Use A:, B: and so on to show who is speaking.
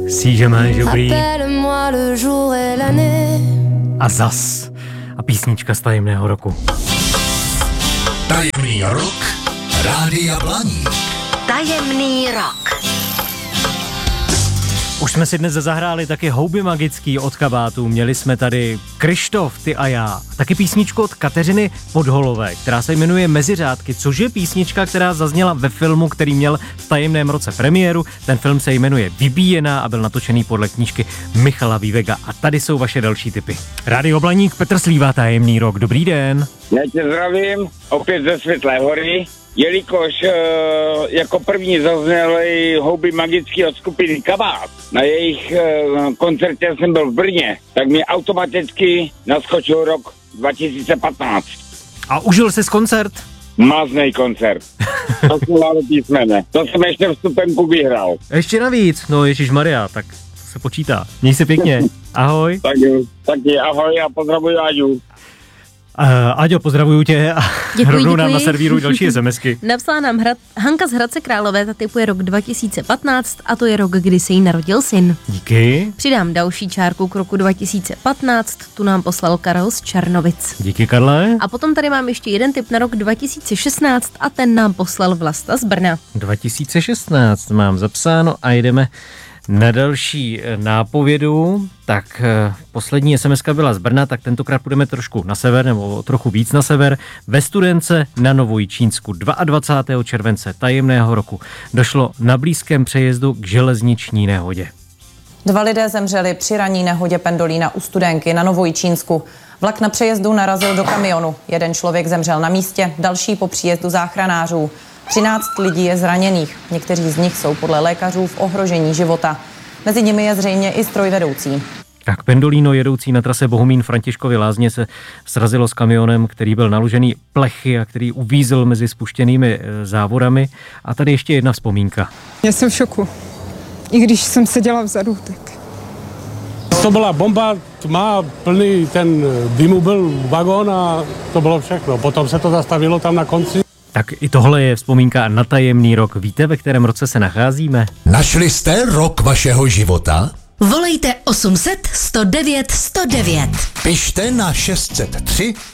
A: Si jamais j'oublie. A zas. A písnička z Tajemného roku.
B: Tajemný rok Rádia Blaník.
C: Tajemný rok.
A: Už jsme si dnes zahráli taky Houby magický od Kabátů. Měli jsme tady Kryštof, Ty a já. Taky písničku od Kateřiny Podholové, která se jmenuje Meziřádky, což je písnička, která zazněla ve filmu, který měl v Tajemném roce premiéru. Ten film se jmenuje Vybíjená a byl natočený podle knížky Michala Vývega. A tady jsou vaše další tipy. Rádio Blaník, Petr Slíva, Tajemný rok. Dobrý den.
D: Já tě zdravím, opět ze Světlé hory, jelikož jako první zazněly Houby magický od skupiny Kabát. Na jejich koncertě jsem byl v Brně, tak mi automaticky naskočil rok 2015.
A: A užil jsi koncert?
D: Máznej koncert. To jsem dal písmene. To jsem ještě vstupenku vyhrál.
A: Ještě navíc, no ježišmarja, tak se počítá. Měj se pěkně. Ahoj.
D: Taky ahoj a pozdravuji Áďu.
A: Aďo, pozdravuju tě a rovnou nám naservíruj další SMSky.
C: Napsala nám Hanka z Hradce Králové, ta typuje rok 2015 a to je rok, kdy se jí narodil syn.
A: Díky.
C: Přidám další čárku k roku 2015, tu nám poslal Karel z Černovic.
A: Díky, Karle.
C: A potom tady mám ještě jeden tip na rok 2016 a ten nám poslal Vlasta z Brna.
A: 2016 mám zapsáno a jdeme na další nápovědu. Tak poslední SMSka byla z Brna, tak tentokrát půjdeme trošku na sever, nebo trochu víc na sever. Ve Studence na Novojičínsku 22. července tajemného roku došlo na blízkém přejezdu k železniční nehodě.
E: 2 lidé zemřeli při ranní nehodě Pendolína u Studenky na Novojičínsku. Vlak na přejezdu narazil do kamionu. 1 člověk zemřel na místě, další po příjezdu záchranářů. 13 lidí je zraněných. Někteří z nich jsou podle lékařů v ohrožení života. Mezi nimi je zřejmě i strojvedoucí.
A: Tak Pendolino jedoucí na trase Bohumín-Františkovy Lázně se srazilo s kamionem, který byl naložený plechy a který uvízl mezi spuštěnými závorami. A tady ještě jedna vzpomínka.
F: Já jsem v šoku. I když jsem seděla vzadu, tak...
G: To byla bomba, tma, plný ten dýmu byl vagón a to bylo všechno. Potom se to zastavilo tam na konci.
A: Tak i tohle je vzpomínka na tajemný rok. Víte, ve kterém roce se nacházíme?
B: Našli jste rok vašeho života?
H: Volejte 800 109 109.
B: Pište na 603